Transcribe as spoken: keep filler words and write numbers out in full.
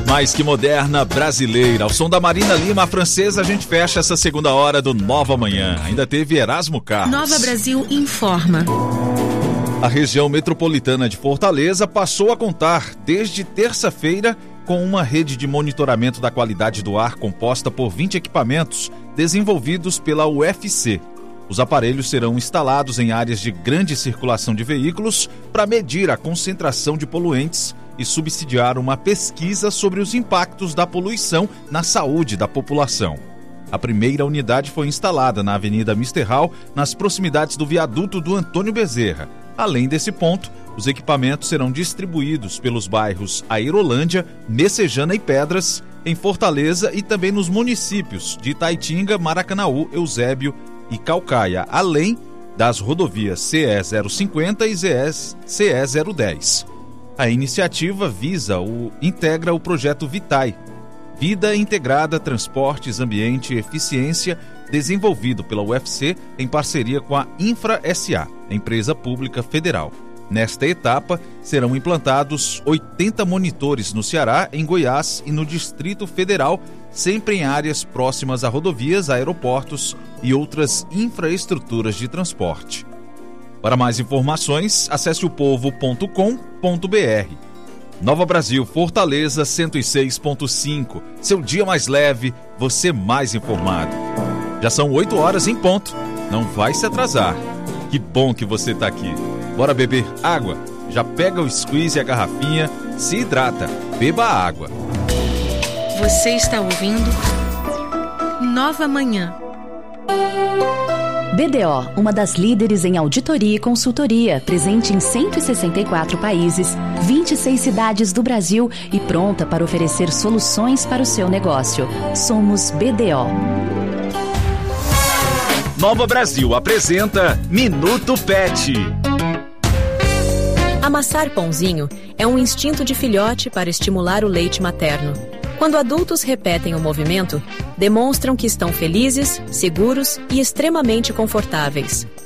mais que moderna, brasileira. Ao som da Marina Lima, a francesa, a gente fecha essa segunda hora do Nova Manhã. Ainda teve Erasmo Carlos. Nova Brasil informa. A região metropolitana de Fortaleza passou a contar, desde terça-feira, com uma rede de monitoramento da qualidade do ar composta por vinte equipamentos desenvolvidos pela U F C. Os aparelhos serão instalados em áreas de grande circulação de veículos para medir a concentração de poluentes e subsidiar uma pesquisa sobre os impactos da poluição na saúde da população. A primeira unidade foi instalada na Avenida Mister Hall, nas proximidades do viaduto do Antônio Bezerra. Além desse ponto, os equipamentos serão distribuídos pelos bairros Aerolândia, Messejana e Pedras, em Fortaleza e também nos municípios de Itaitinga, Maracanaú, Eusébio e Caucaia, além das rodovias C E zero cinquenta e C E zero dez. A iniciativa visa o integra o projeto Vitai, Vida Integrada, Transportes, Ambiente e Eficiência, desenvolvido pela U F C em parceria com a Infra S A, empresa pública federal. Nesta etapa, serão implantados oitenta monitores no Ceará, em Goiás e no Distrito Federal, sempre em áreas próximas a rodovias, aeroportos e outras infraestruturas de transporte. Para mais informações, acesse o povo ponto com ponto b r. Nova Brasil, Fortaleza cento e seis ponto cinco. Seu dia mais leve, você mais informado. Já são oito horas em ponto. Não vai se atrasar. Que bom que você está aqui. Bora beber água? Já pega o squeeze e a garrafinha, se hidrata, beba água. Você está ouvindo Nova Manhã. B D O, uma das líderes em auditoria e consultoria, presente em cento e sessenta e quatro países, vinte e seis cidades do Brasil e pronta para oferecer soluções para o seu negócio. Somos B D O. Nova Brasil apresenta Minuto Pet. Amassar pãozinho é um instinto de filhote para estimular o leite materno. Quando adultos repetem o movimento, demonstram que estão felizes, seguros e extremamente confortáveis.